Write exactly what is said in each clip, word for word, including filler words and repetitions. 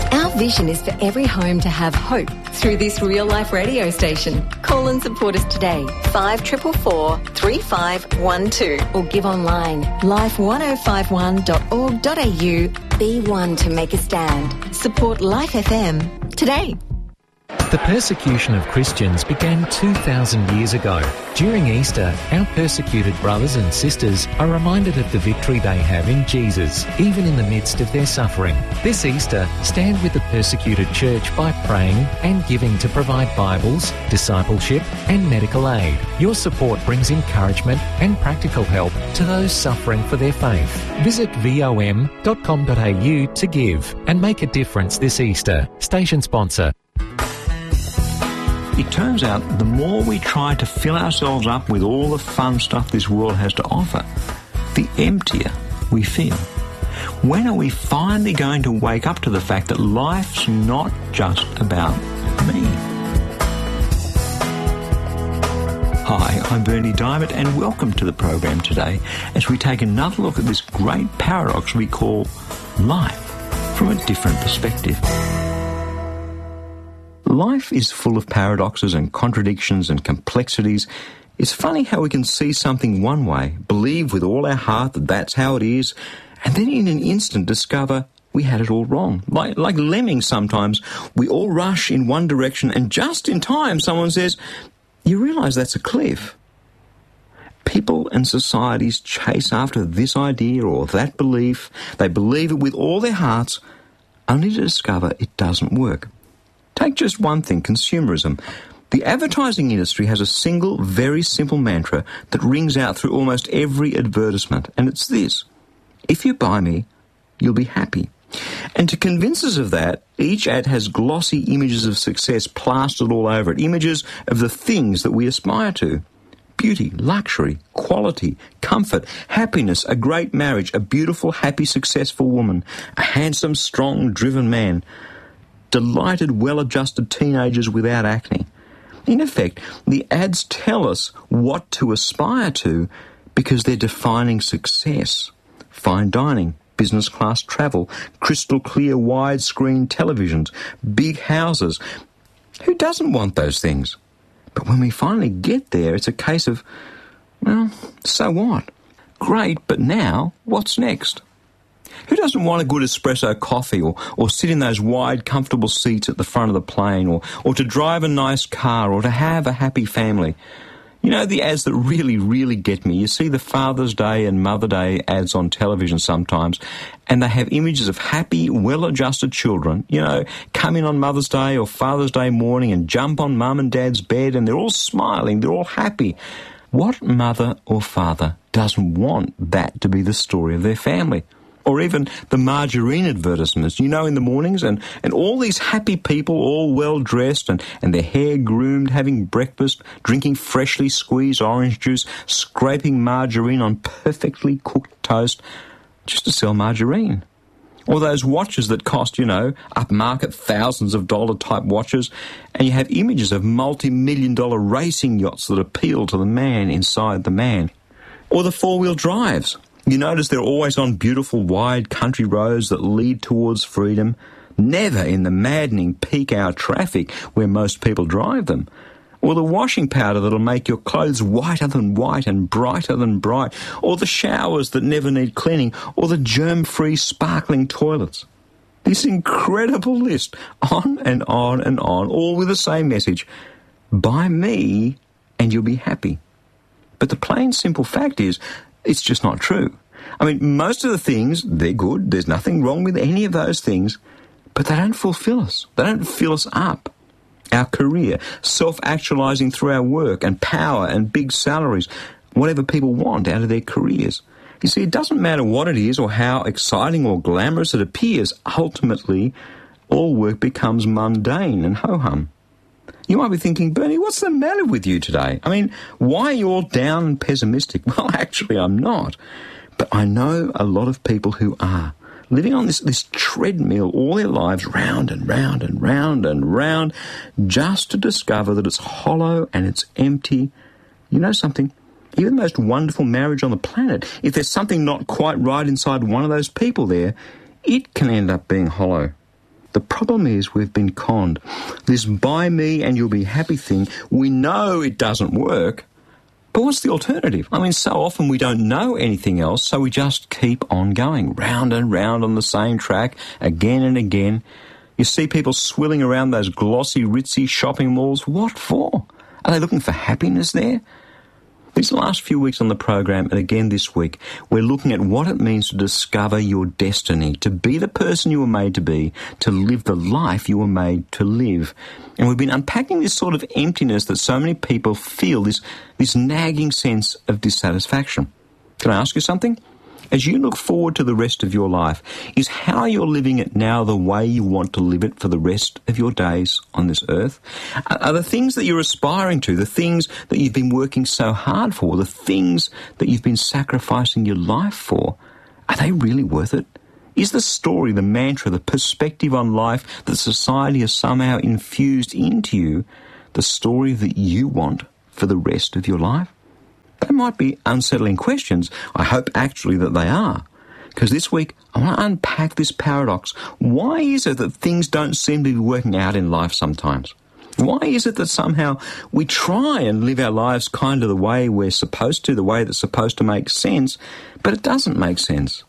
Our vision is for every home to have hope through this real-life radio station. Call and support us today, five four four four, three five one two, or give online, life ten fifty-one dot org dot a u. Be one to make a stand. Support Life F M today. The persecution of Christians began two thousand years ago. During Easter, our persecuted brothers and sisters are reminded of the victory they have in Jesus, even in the midst of their suffering. This Easter, stand with the persecuted church by praying and giving to provide Bibles, discipleship and medical aid. Your support brings encouragement and practical help to those suffering for their faith. Visit vom dot com dot a u to give and make a difference this Easter. Station sponsor. It turns out the more we try to fill ourselves up with all the fun stuff this world has to offer, the emptier we feel. When are we finally going to wake up to the fact that life's not just about me? Hi, I'm Bernie Diamond and welcome to the program today as we take another look at this great paradox we call life from a different perspective. Life is full of paradoxes and contradictions and complexities. It's funny how we can see something one way, believe with all our heart that that's how it is, and then in an instant discover we had it all wrong. Like, like lemmings sometimes, we all rush in one direction and just in time someone says, you realise that's a cliff. People and societies chase after this idea or that belief. They believe it with all their hearts, only to discover it doesn't work. Take just one thing, consumerism. The advertising industry has a single, very simple mantra that rings out through almost every advertisement, and it's this: if you buy me, you'll be happy. And to convince us of that, each ad has glossy images of success plastered all over it, images of the things that we aspire to. Beauty, luxury, quality, comfort, happiness, a great marriage, a beautiful, happy, successful woman, a handsome, strong, driven man, delighted, well-adjusted teenagers without acne. In effect, the ads tell us what to aspire to because they're defining success. Fine dining, business class travel, crystal clear widescreen televisions, big houses. Who doesn't want those things? But when we finally get there, it's a case of, well, so what? Great, but now, what's next? Who doesn't want a good espresso coffee or, or sit in those wide, comfortable seats at the front of the plane or, or to drive a nice car or to have a happy family? You know, the ads that really, really get me, you see the Father's Day and Mother Day ads on television sometimes, and they have images of happy, well-adjusted children, you know, come in on Mother's Day or Father's Day morning and jump on Mum and Dad's bed and they're all smiling, they're all happy. What mother or father doesn't want that to be the story of their family? Or even the margarine advertisements, you know, in the mornings, and, and all these happy people, all well-dressed and, and their hair groomed, having breakfast, drinking freshly squeezed orange juice, scraping margarine on perfectly cooked toast, just to sell margarine. Or those watches that cost, you know, upmarket thousands of dollar type watches, and you have images of multi-million dollar racing yachts that appeal to the man inside the man. Or the four-wheel drives. You notice they're always on beautiful, wide country roads that lead towards freedom, never in the maddening peak-hour traffic where most people drive them. Or the washing powder that'll make your clothes whiter than white and brighter than bright. Or the showers that never need cleaning. Or the germ-free, sparkling toilets. This incredible list, on and on and on, all with the same message: buy me and you'll be happy. But the plain, simple fact is, it's just not true. I mean, most of the things, they're good. There's nothing wrong with any of those things. But they don't fulfill us. They don't fill us up. Our career, self-actualizing through our work and power and big salaries, whatever people want out of their careers. You see, it doesn't matter what it is or how exciting or glamorous it appears. Ultimately, all work becomes mundane and ho-hum. You might be thinking, Bernie, what's the matter with you today? I mean, why are you all down and pessimistic? Well, actually, I'm not. But I know a lot of people who are, living on this, this treadmill all their lives, round and round and round and round, just to discover that it's hollow and it's empty. You know something? Even the most wonderful marriage on the planet, if there's something not quite right inside one of those people there, it can end up being hollow. The problem is we've been conned. This buy me and you'll be happy thing, we know it doesn't work, but what's the alternative? I mean, so often we don't know anything else, so we just keep on going, round and round on the same track, again and again. You see people swilling around those glossy, ritzy shopping malls. What for? Are they looking for happiness there? These last few weeks on the program, and again this week, we're looking at what it means to discover your destiny, to be the person you were made to be, to live the life you were made to live. And we've been unpacking this sort of emptiness that so many people feel, this, this nagging sense of dissatisfaction. Can I ask you something? As you look forward to the rest of your life, is how you're living it now the way you want to live it for the rest of your days on this earth? Are the things that you're aspiring to, the things that you've been working so hard for, the things that you've been sacrificing your life for, are they really worth it? Is the story, the mantra, the perspective on life that society has somehow infused into you the story that you want for the rest of your life? They might be unsettling questions. I hope actually that they are. Because this week, I want to unpack this paradox. Why is it that things don't seem to be working out in life sometimes? Why is it that somehow we try and live our lives kind of the way we're supposed to, the way that's supposed to make sense, but it doesn't make sense?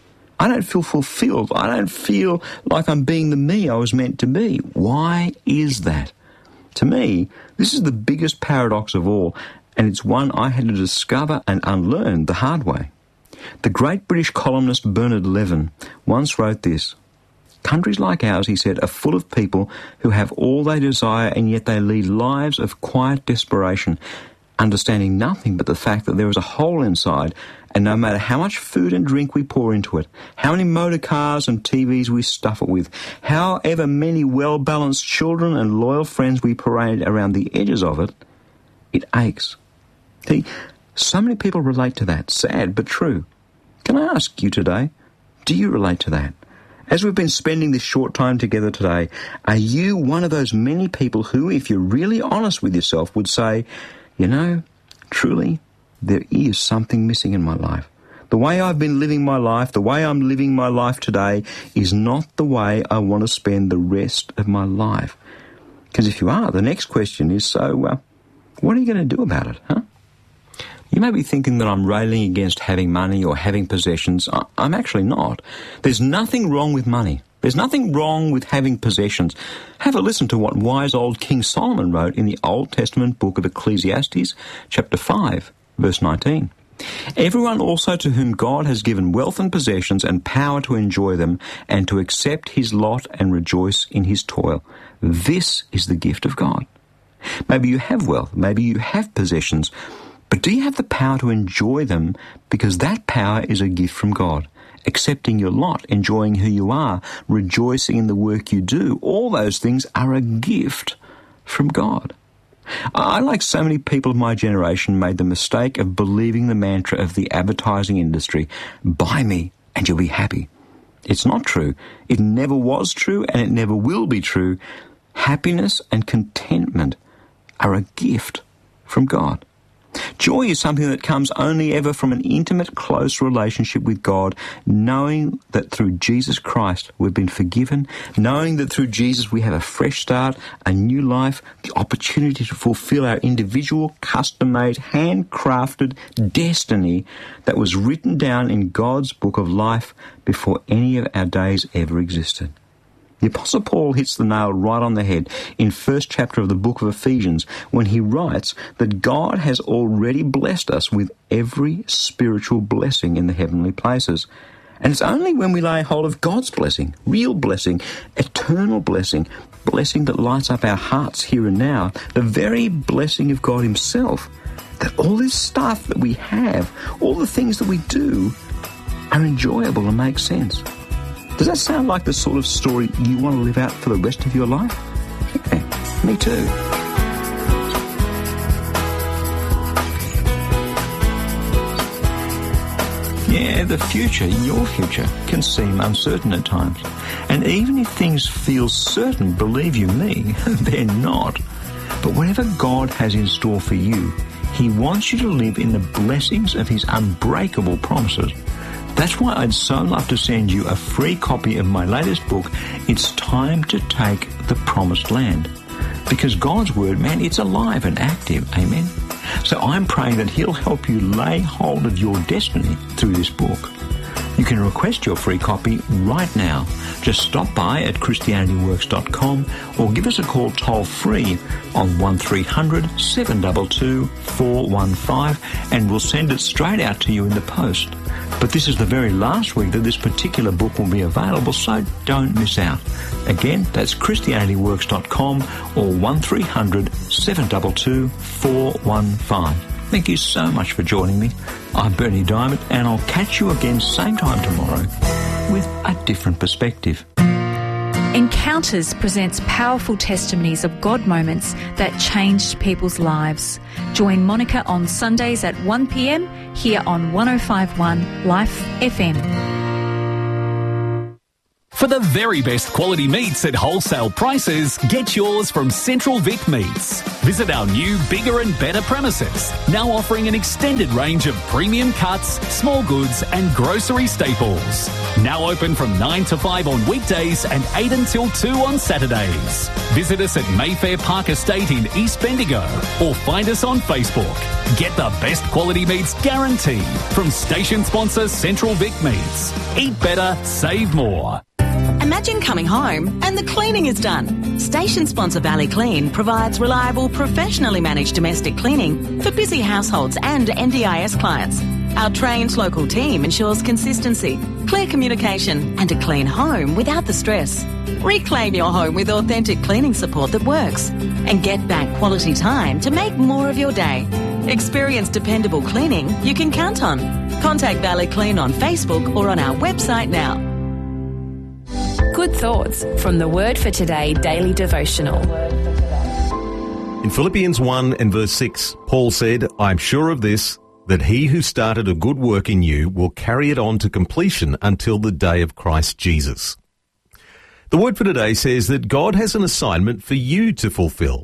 I don't feel fulfilled. I don't feel like I'm being the me I was meant to be. Why is that? To me, this is the biggest paradox of all, and it's one I had to discover and unlearn the hard way. The great British columnist Bernard Levin once wrote this: "Countries like ours," he said, "are full of people who have all they desire and yet they lead lives of quiet desperation, understanding nothing but the fact that there is a hole inside, and no matter how much food and drink we pour into it, how many motor cars and T Vs we stuff it with, however many well-balanced children and loyal friends we parade around the edges of it, it aches." See, so many people relate to that. Sad, but true. Can I ask you today, do you relate to that? As we've been spending this short time together today, are you one of those many people who, if you're really honest with yourself, would say, you know, truly, there is something missing in my life. The way I've been living my life, the way I'm living my life today, is not the way I want to spend the rest of my life. Because if you are, the next question is, so, uh, what are you going to do about it, huh? You may be thinking that I'm railing against having money or having possessions. I'm actually not. There's nothing wrong with money. There's nothing wrong with having possessions. Have a listen to what wise old King Solomon wrote in the Old Testament book of Ecclesiastes, chapter five, verse nineteen. "Everyone also to whom God has given wealth and possessions and power to enjoy them and to accept his lot and rejoice in his toil. This is the gift of God." Maybe you have wealth, maybe you have possessions, but do you have the power to enjoy them? Because that power is a gift from God. Accepting your lot, enjoying who you are, rejoicing in the work you do, all those things are a gift from God. I, like so many people of my generation, made the mistake of believing the mantra of the advertising industry, buy me and you'll be happy. It's not true. It never was true and it never will be true. Happiness and contentment are a gift from God. Joy is something that comes only ever from an intimate, close relationship with God, knowing that through Jesus Christ we've been forgiven, knowing that through Jesus we have a fresh start, a new life, the opportunity to fulfill our individual, custom-made, handcrafted destiny that was written down in God's book of life before any of our days ever existed. The Apostle Paul hits the nail right on the head in first chapter of the book of Ephesians when he writes that God has already blessed us with every spiritual blessing in the heavenly places. And it's only when we lay hold of God's blessing, real blessing, eternal blessing, blessing that lights up our hearts here and now, the very blessing of God himself, that all this stuff that we have, all the things that we do, are enjoyable and make sense. Does that sound like the sort of story you want to live out for the rest of your life? Yeah, me too. Yeah, the future, your future, can seem uncertain at times. And even if things feel certain, believe you me, they're not. But whatever God has in store for you, he wants you to live in the blessings of his unbreakable promises. That's why I'd so love to send you a free copy of my latest book, It's Time to Take the Promised Land. Because God's Word, man, it's alive and active. Amen? So I'm praying that He'll help you lay hold of your destiny through this book. You can request your free copy right now. Just stop by at christianity works dot com or give us a call toll free on one three hundred, seven two two, four one five and we'll send it straight out to you in the post. But this is the very last week that this particular book will be available, so don't miss out. Again, that's christianity works dot com or one three hundred, seven two two, four one five. Thank you so much for joining me. I'm Bernie Diamond, and I'll catch you again same time tomorrow with a different perspective. Encounters presents powerful testimonies of God moments that changed people's lives. Join Monica on Sundays at one p.m. here on one oh five point one Life F M. For the very best quality meats at wholesale prices, get yours from Central Vic Meats. Visit our new, bigger and better premises, now offering an extended range of premium cuts, small goods and grocery staples. Now open from nine to five on weekdays and eight until two on Saturdays. Visit us at Mayfair Park Estate in East Bendigo or find us on Facebook. Get the best quality meats guaranteed from station sponsor Central Vic Meats. Eat better, save more. Imagine coming home and the cleaning is done. Station sponsor Valley Clean provides reliable, professionally managed domestic cleaning for busy households and N D I S clients. Our trained local team ensures consistency, clear communication and a clean home without the stress. Reclaim your home with authentic cleaning support that works and get back quality time to make more of your day. Experience dependable cleaning you can count on. Contact Valley Clean on Facebook or on our website now. Good thoughts from the Word for Today daily devotional. In Philippians one and verse six, Paul said, "I am sure of this, that he who started a good work in you will carry it on to completion until the day of Christ Jesus." The Word for Today says that God has an assignment for you to fulfill.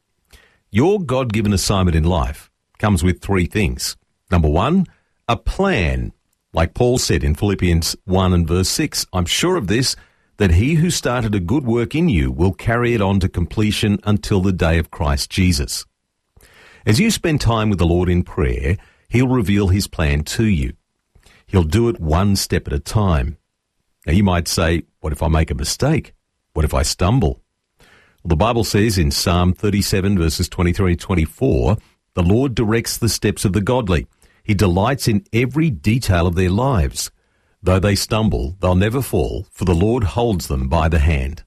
Your God-given assignment in life comes with three things. Number one, a plan. Like Paul said in Philippians one and verse six, "I'm sure of this, that he who started a good work in you will carry it on to completion until the day of Christ Jesus." As you spend time with the Lord in prayer, He'll reveal His plan to you. He'll do it one step at a time. Now you might say, what if I make a mistake? What if I stumble? Well, the Bible says in Psalm thirty-seven verses twenty-three and twenty-four, "The Lord directs the steps of the godly. He delights in every detail of their lives. Though they stumble, they'll never fall, for the Lord holds them by the hand."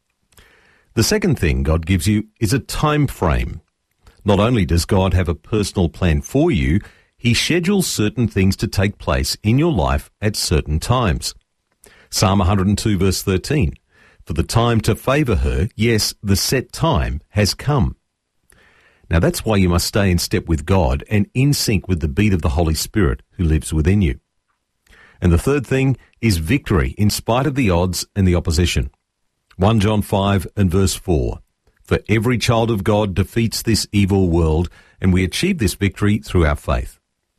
The second thing God gives you is a time frame. Not only does God have a personal plan for you, He schedules certain things to take place in your life at certain times. Psalm one hundred two verse thirteen, "For the time to favour her, yes, the set time has come." Now that's why you must stay in step with God and in sync with the beat of the Holy Spirit who lives within you. And the third thing is victory in spite of the odds and the opposition. First John five and verse four. "For every child of God defeats this evil world, and we achieve this victory through our faith."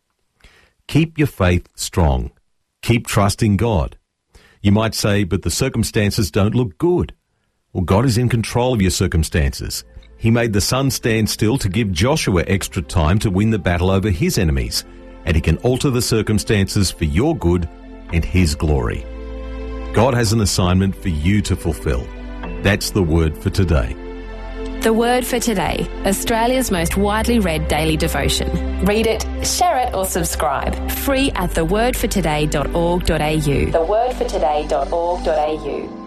Keep your faith strong. Keep trusting God. You might say, but the circumstances don't look good. Well, God is in control of your circumstances. He made the sun stand still to give Joshua extra time to win the battle over his enemies, and He can alter the circumstances for your good and His glory. God has an assignment for you to fulfill. That's the Word for Today. The Word for Today, Australia's most widely read daily devotion. Read it, share it or subscribe. Free at the word for today dot org dot a u. the word for today dot org dot a u.